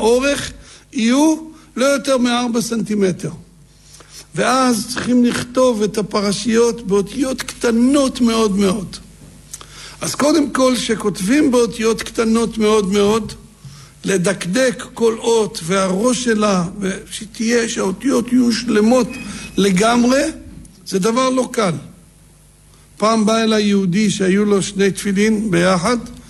האורך יהיו לא יותר מ4 סנטימטר. ואז צריכים לכתוב את הפרשיות באותיות קטנות מאוד מאוד. אז קודם כל שכותבים באותיות קטנות מאוד מאוד, לדקדק כל אות והראש שלה, שהאותיות יהיו שלמות לגמרי, זה דבר לא קל. פעם בא אליי יהודי שהיו לו 2 תפילין ביחד,